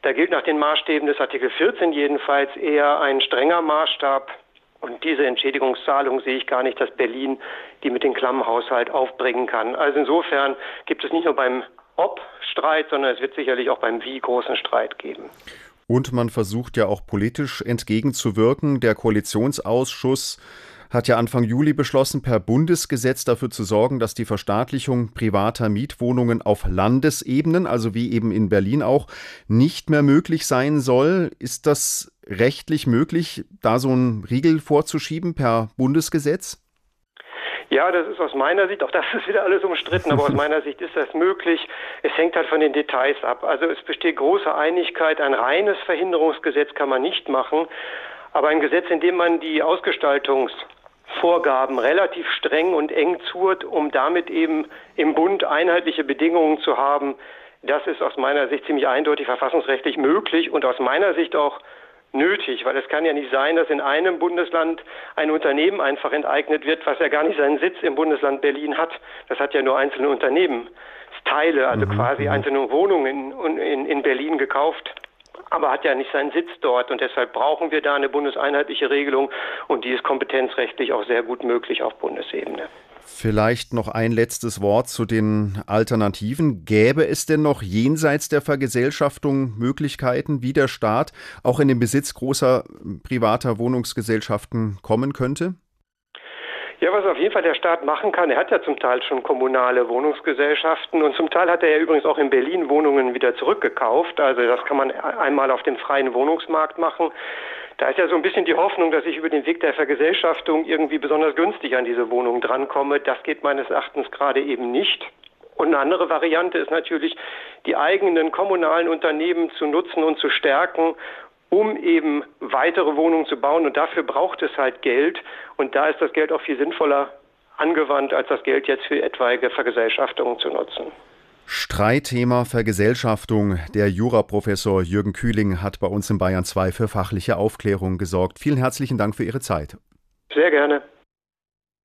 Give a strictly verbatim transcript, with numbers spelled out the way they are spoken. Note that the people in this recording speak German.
Da gilt nach den Maßstäben des Artikel vierzehn jedenfalls eher ein strenger Maßstab. Und diese Entschädigungszahlung sehe ich gar nicht, dass Berlin die mit dem Klammhaushalt aufbringen kann. Also insofern gibt es nicht nur beim Ob Streit, sondern es wird sicherlich auch beim Wie großen Streit geben. Und man versucht ja auch politisch entgegenzuwirken. Der Koalitionsausschuss hat ja Anfang Juli beschlossen, per Bundesgesetz dafür zu sorgen, dass die Verstaatlichung privater Mietwohnungen auf Landesebenen, also wie eben in Berlin auch, nicht mehr möglich sein soll. Ist das rechtlich möglich, da so einen Riegel vorzuschieben per Bundesgesetz? Ja, das ist aus meiner Sicht, auch das ist wieder alles umstritten, aber aus meiner Sicht ist das möglich. Es hängt halt von den Details ab. Also es besteht große Einigkeit, ein reines Verhinderungsgesetz kann man nicht machen, aber ein Gesetz, in dem man die Ausgestaltungsvorgaben relativ streng und eng zurrt, um damit eben im Bund einheitliche Bedingungen zu haben, das ist aus meiner Sicht ziemlich eindeutig verfassungsrechtlich möglich und aus meiner Sicht auch nötig, weil es kann ja nicht sein, dass in einem Bundesland ein Unternehmen einfach enteignet wird, was ja gar nicht seinen Sitz im Bundesland Berlin hat. Das hat ja nur einzelne Unternehmensteile, also mhm, quasi einzelne Wohnungen in, in, in Berlin gekauft, aber hat ja nicht seinen Sitz dort. Und deshalb brauchen wir da eine bundeseinheitliche Regelung und die ist kompetenzrechtlich auch sehr gut möglich auf Bundesebene. Vielleicht noch ein letztes Wort zu den Alternativen. Gäbe es denn noch jenseits der Vergesellschaftung Möglichkeiten, wie der Staat auch in den Besitz großer privater Wohnungsgesellschaften kommen könnte? Ja, was auf jeden Fall der Staat machen kann, er hat ja zum Teil schon kommunale Wohnungsgesellschaften und zum Teil hat er ja übrigens auch in Berlin Wohnungen wieder zurückgekauft. Also das kann man einmal auf dem freien Wohnungsmarkt machen. Da ist ja so ein bisschen die Hoffnung, dass ich über den Weg der Vergesellschaftung irgendwie besonders günstig an diese Wohnungen drankomme. Das geht meines Erachtens gerade eben nicht. Und eine andere Variante ist natürlich, die eigenen kommunalen Unternehmen zu nutzen und zu stärken, um eben weitere Wohnungen zu bauen. Und dafür braucht es halt Geld. Und da ist das Geld auch viel sinnvoller angewandt, als das Geld jetzt für etwaige Vergesellschaftungen zu nutzen. Streitthema Vergesellschaftung. Der Juraprofessor Jürgen Kühling hat bei uns in Bayern zwei für fachliche Aufklärung gesorgt. Vielen herzlichen Dank für Ihre Zeit. Sehr gerne.